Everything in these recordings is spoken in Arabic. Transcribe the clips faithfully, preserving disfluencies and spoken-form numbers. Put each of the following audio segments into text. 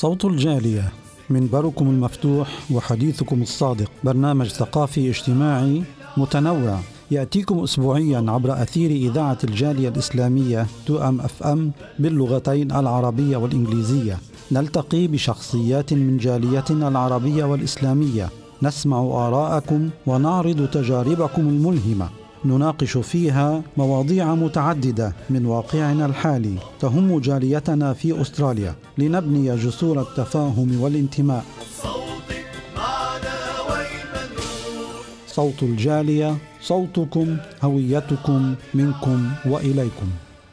صوت الجالية، منبركم المفتوح وحديثكم الصادق، برنامج ثقافي اجتماعي متنوع يأتيكم أسبوعيا عبر أثير إذاعة الجالية الإسلامية تو أم أف أم باللغتين العربية والإنجليزية. نلتقي بشخصيات من جاليتنا العربية والإسلامية، نسمع آراءكم ونعرض تجاربكم الملهمة، نناقش فيها مواضيع متعددة من واقعنا الحالي تهم جاليتنا في أستراليا، لنبني جسور التفاهم والانتماء. صوت الجالية، صوتكم، هويتكم، منكم وإليكم.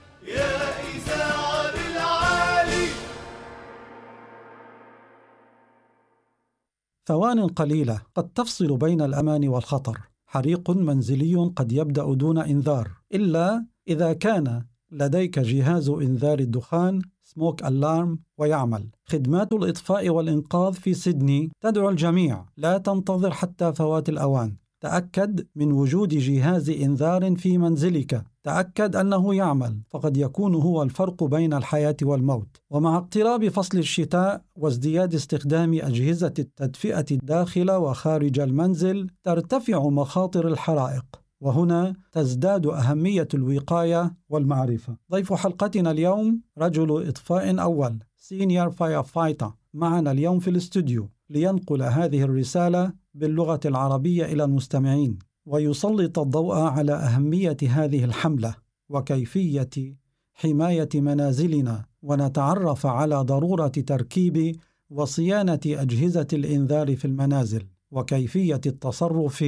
ثوان قليلة قد تفصل بين الأمان والخطر. حريق منزلي قد يبدأ دون إنذار، إلا إذا كان لديك جهاز إنذار الدخان سموك ألارم ويعمل. خدمات الإطفاء والإنقاذ في سيدني تدعو الجميع لا تنتظر حتى فوات الأوان. تأكد من وجود جهاز إنذار في منزلك، تأكد أنه يعمل، فقد يكون هو الفرق بين الحياة والموت. ومع اقتراب فصل الشتاء وازدياد استخدام أجهزة التدفئة داخل وخارج المنزل ترتفع مخاطر الحرائق، وهنا تزداد أهمية الوقاية والمعرفة. ضيف حلقتنا اليوم رجل إطفاء أول سينيور فايرفايتر معنا اليوم في الاستوديو لينقل هذه الرسالة باللغة العربية إلى المستمعين، ويسلط الضوء على أهمية هذه الحملة وكيفية حماية منازلنا، ونتعرف على ضرورة تركيب وصيانة أجهزة الإنذار في المنازل، وكيفية التصرف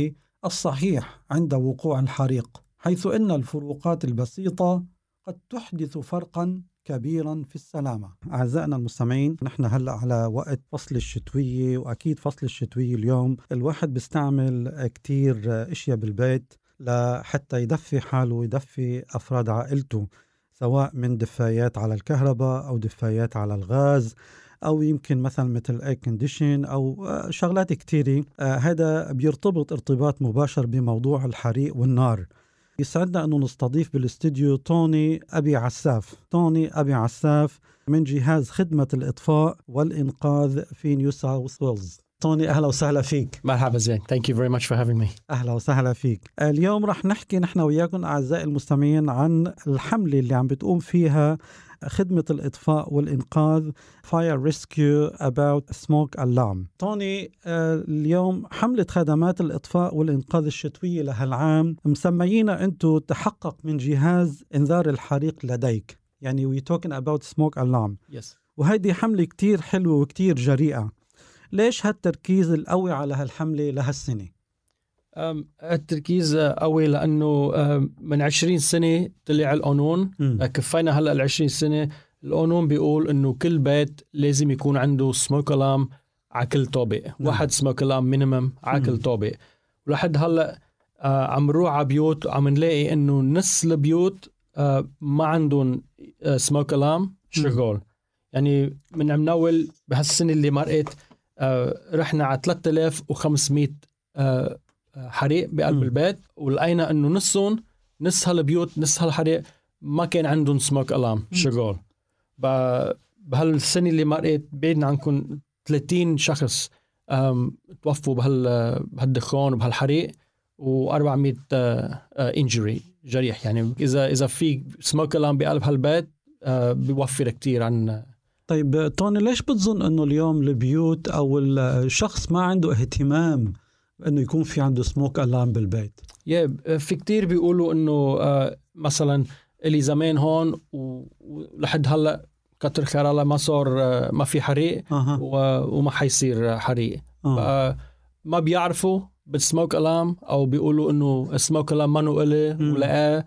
الصحيح عند وقوع الحريق، حيث إن الفروقات البسيطة قد تحدث فرقاً كبيرا في السلامة. أعزائنا المستمعين، نحن هلأ على وقت فصل الشتوية، وأكيد فصل الشتوية اليوم الواحد بيستعمل كتير اشياء بالبيت لحتى يدفي حاله ويدفي أفراد عائلته، سواء من دفايات على الكهرباء أو دفايات على الغاز، أو يمكن مثلا مثل اير كونديشن أو شغلات كتيرة. آه هذا بيرتبط ارتباط مباشر بموضوع الحريق والنار. يسعدنا أنه نستضيف بالاستديو توني أبي عساف. توني أبي عساف من جهاز خدمة الإطفاء والإنقاذ في نيو ساوث ويلز. توني، أهلا وسهلا فيك. مرحبا زين. Thank you very much for having me. أهلا وسهلا فيك. اليوم رح نحكي نحن وياكم أعزائي المستمعين عن الحملة اللي عم بتقوم فيها خدمة الإطفاء والإنقاذ Fire Rescue About Smoke Alarm. توني، اليوم حملة خدمات الإطفاء والإنقاذ الشتوية لهالعام مسميينا أنتو تحقق من جهاز إنذار الحريق لديك، يعني we talking about smoke alarm. Yes. وهيدي حملة كتير حلوة وكتير جريئة. ليش هالتركيز القوي على هالحملة لهالسنة؟ التركيز قوي لأنه من عشرين سنة طلع القانون، كفينا هلأ العشرين سنة. القانون بيقول إنه كل بيت لازم يكون عنده سموك ألارم على كل طابق، م. واحد سموك ألارم مينيمم على كل طابق. ولحد هلأ عم نروح على بيوت وعم نلاقي إنه نص البيوت ما عندهم سموك ألارم شغال. يعني من عم نول بهالسنة اللي مرقت رحنا على ثلاثة آلاف وخمسمية حريق بقلب م. البيت، ولقينا انه نصهم نص هالبيوت نص هالحريق ما كان عندهم سموك ألارم شغال. بهالسنة اللي مرقت بعدنا عنكم ثلاثين شخص توفوا بهال بهالدخان وبهالحريق، وأربعمية انجري جريح. يعني اذا اذا في سموك ألارم بقلب هالبيت بيوفر كتير عن. طيب توني، ليش بتظن انه اليوم البيوت او الشخص ما عنده اهتمام انه يكون في عنده سموك ألارم بالبيت؟ يا في كتير بيقولوا انه آه مثلا اللي زمان هون ولحد هلا كتر خير الله ما صار آه ما في حريق أه. وما حيصير حريق. أه. ما بيعرفوا بالسموك ألارم، او بيقولوا انه السموك ألارم ما نقله ولا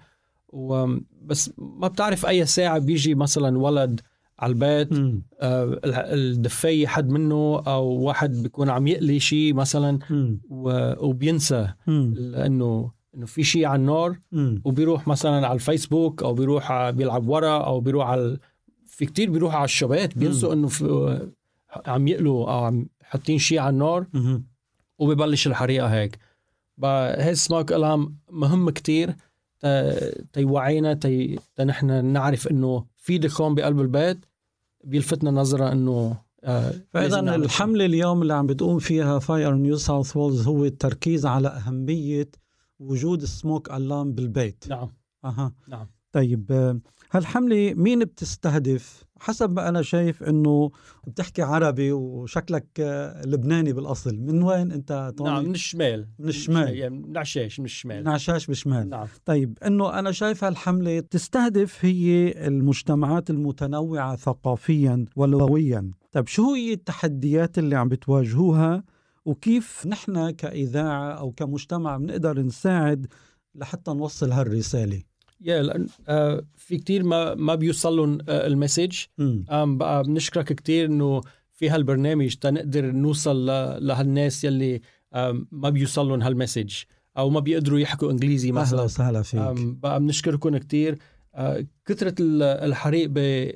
بس ما بتعرف اي ساعة بيجي مثلا ولد على البيت آه الدفاية حد منه، أو واحد بيكون عم يقلي شيء مثلا وبينسى لأنه إنه في شيء على النار، مم. وبيروح مثلا على الفيسبوك أو بيروح بيلعب ورا أو بيروح على في كتير بيروح على الشبات بينسوا إنه في عم يقلوا أو عم حاطين شيء على النار، مم. وبيبلش الحريقة هيك. هاي سموك ألارم مهم كتير تيوعينا تي نحن نعرف إنه في دخان بقلب البيت، بيلفتنا نظرة إنه فإذا الحملة اليوم اللي عم بتقوم فيها فاير نيو ساوث ويلز هو التركيز على أهمية وجود السموك ألارم بالبيت. نعم. أها. نعم. طيب هالحملة مين بتستهدف؟ حسب ما أنا شايف إنه بتحكي عربي وشكلك لبناني بالأصل. من وين أنت طوني؟ نعم، من الشمال. من الشمال، يعني من عشاش، من الشمال. من عشاش بشمال. نعم. طيب إنه أنا شايف هالحملة تستهدف هي المجتمعات المتنوعة ثقافيا ولغويا. طيب شو هي التحديات اللي عم بتواجهوها، وكيف نحن كإذاعة أو كمجتمع بنقدر نساعد لحتى نوصل هالرسالة؟ يا لأن آه في كتير ما ما بيوصلون آه المسج. آم بقى بنشكرك كتير إنه في هالبرنامج تنقدر نوصل لهالناس يلي ما بيوصلون هالمسج أو ما بيقدروا يحكوا إنجليزي مثلا. أهلا وسهلا فيك. بقى بنشكركم كتير. آه كثرة الحريق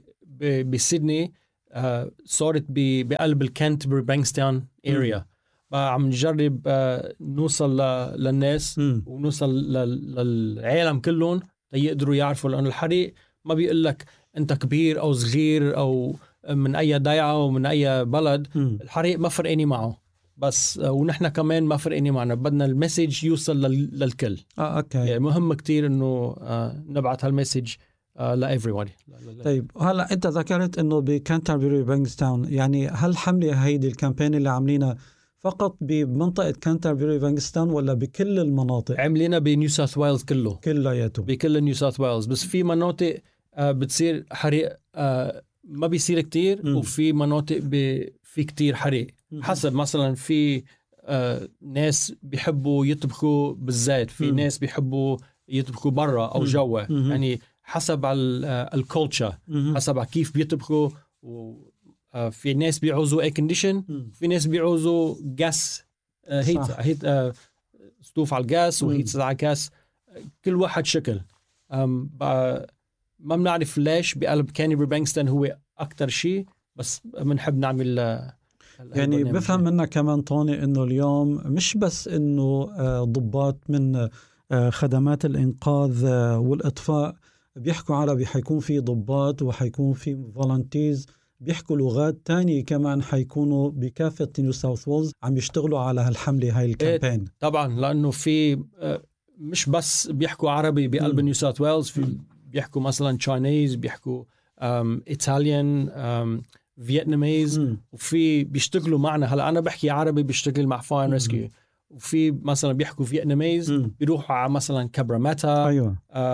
بسيدني آه صارت بقلب الكانتربري بانكستاون اريا. بقى عم نجرب آه نوصل للناس م. ونوصل للعالم كلهم يقدروا يعرفوا، لأن الحريق ما بيقول لك أنت كبير أو صغير أو من أي ضيعة أو من أي بلد. م. الحريق ما فرقني معه، بس ونحن كمان ما فرقني معنا. بدنا المسج يوصل للكل. آه، أوكي. يعني مهم كتير إنه آه نبعث هالمسج آه ل everybody. طيب هلا أنت ذكرت إنه بكانتربري بانكستاون، يعني هل حملة هيدي الكامبين اللي عاملينها فقط بمنطقة كانتربري بانكستاون ولا بكل المناطق؟ عملنا بنيو ساوث ويلز كله كلياته، بكل نيو ساوث ويلز. بس في مناطق آه بتصير حريق آه ما بيصير كتير، م. وفي مناطق في كتير حريق. م. حسب مثلا في آه ناس بيحبوا يطبخوا بالزيت، في م. ناس بيحبوا يطبخوا برا أو جوا. م. يعني حسب على الكولتشر، حسب على كيف بيطبخوا. و Uh, في ناس بيعوزوا اير كونديشن، في ناس بيعوزوا غاز هيت هيت ستوف على الغاز وهيت على الغاز. كل واحد شكل. um, ما بنعرف ليش بقلب كانتربري بانكستاون هو أكتر شيء، بس بنحب نعمل يعني بفهم منك كمان طوني إنه اليوم مش بس إنه ضباط من خدمات الإنقاذ والإطفاء بيحكوا عربي، حيكون في ضباط وحيكون في فولنتيرز بيحكوا لغات تانية كمان حيكونوا بكافة نيو ساوث ويلز عم يشتغلوا على هالحملة هاي الكامبين. طبعا لأنه في مش بس بيحكوا عربي بقلب نيو ساوث ويلز، في بيحكوا مثلا تشاينيز، بيحكوا إيطاليان، فيتناميز، وفي بيشتغلوا معنا. هلا أنا بحكي عربي بيشتغل مع فاين ريسكيو، وفي مثلا بيحكوا فيتناميز بيروحوا على مثلا كابراماتا. أيوة.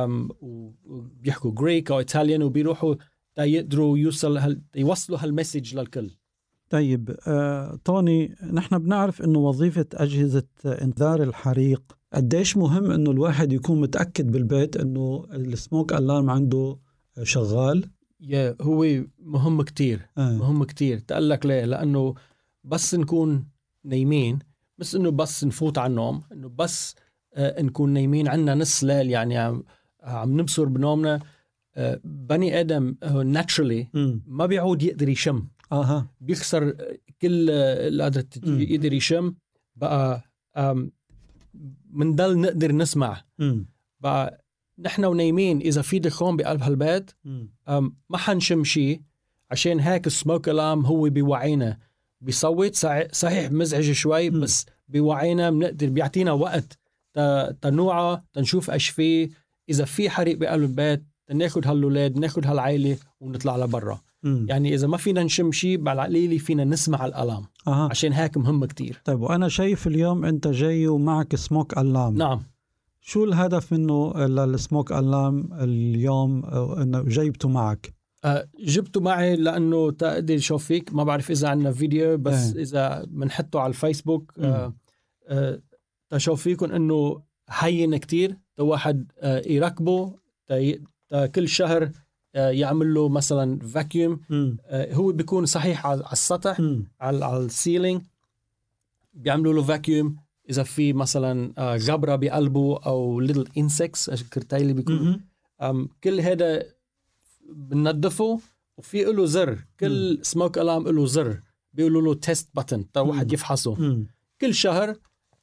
وبيحكوا غريك أو إيطاليان وبيروحوا يقدروا يوصل هال... يوصلوا هالمسج للكل. طيب آه، طوني، نحن بنعرف إنه وظيفة أجهزة إنذار الحريق قديش مهم إنه الواحد يكون متأكد بالبيت إنه السموك ألارم عنده شغال. يا هو مهم كتير. آه. مهم كتير. تقلك ليه؟ لأنه بس نكون نايمين، بس إنه بس نفوت على النوم، إنه بس آه نكون نايمين عنا نص ليل، يعني عم, عم نبصر بنومنا. بني آدم naturally ما بيعود يقدر يشم. أها. بيخسر كل القدرة يقدر يشم. بقى منضل نقدر نسمع. م. بقى نحن ونايمين إذا في دخان بقلب هالبيت ما حنشم شيء. عشان هيك السموك ألارم هو بيوعينا، بيصوت صحيح مزعج شوي، م. بس بيوعينا، بنقدر بيعطينا وقت تنوعه تنشوف ايش فيه. إذا في حريق بقلب البيت ناخد هالولاد، ناخد هالعائلة ونطلع لبرا. م. يعني إذا ما فينا نشم شيء بالعقليلي فينا نسمع الألام. أه. عشان هيك مهم كتير. طيب وأنا شايف اليوم أنت جاي ومعك سموك ألام. نعم. شو الهدف منه للسموك ألام اليوم أنه جايبته معك؟ أه جبته معي لأنه تقدر شوف فيك. ما بعرف إذا عنا فيديو، بس اه. إذا منحطه على الفيسبوك أه أه تشوف فيكم أنه هين كتير. تو واحد أه يركبه تي كل شهر يعمل له مثلا فاكيوم. هو بيكون صحيح على السطح، م. على السيلينج بيعملوا له فاكيوم. إذا في مثلا غبرة بقلبه أو little insects كرتايلي بيكون كل هذا بننظفه. وفي له زر، كل سموك ألارم له زر بيقولوا له تيست باتن، تا واحد يفحصه. م. كل شهر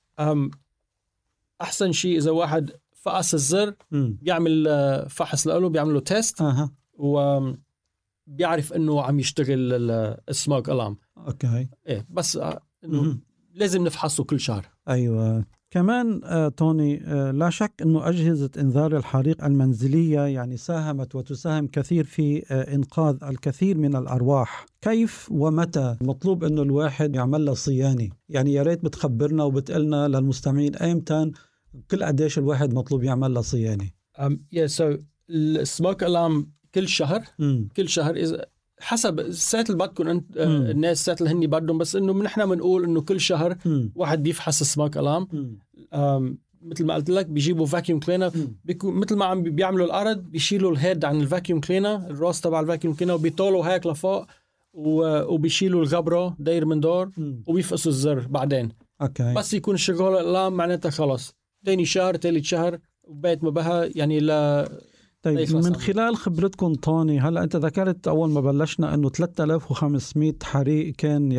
أحسن شيء إذا واحد فقس الزر م. بيعمل فحص له، بيعمل له تيست. أه. و بيعرف انه عم يشتغل السموك الارم. اوكي. ايه بس انه لازم نفحصه كل شهر. ايوه. كمان آه توني، آه لا شك أنه أجهزة إنذار الحريق المنزلية يعني ساهمت وتساهم كثير في آه إنقاذ الكثير من الأرواح. كيف ومتى مطلوب أنه الواحد يعمل له صيانة؟ يعني يا ريت بتخبرنا وبتقلنا للمستمعين أيمتى كل قديش الواحد مطلوب يعمل له صيانة. um, yeah, so السموك ألارم كل شهر م. كل شهر إذا حسب الساعات اللي بدكم انت آه الناس الساعات اللي هني بدهم، بس انه من احنا بنقول انه كل شهر م. واحد بيفحص السموك الارم. مثل ما قلت لك بيجيبوا فاكيوم كلينر، بيكون مثل ما عم بيعملوا الارض بيشيلوا الهيد عن الفاكيوم كلينر، الراس تبع الفاكيوم كلينر، وبيطولوا هيك لفوق وبيشيلوا الغبره داير من دور م. وبيفقسوا الزر بعدين. اوكي. بس يكون شغال الارم معناتها خلاص تاني شهر ثالث شهر وبيت ما بها يعني لا. طيب من خلال خبرتكم طوني، هلا انت ذكرت اول ما بلشنا انه ثلاثة آلاف وخمسمية حريق كان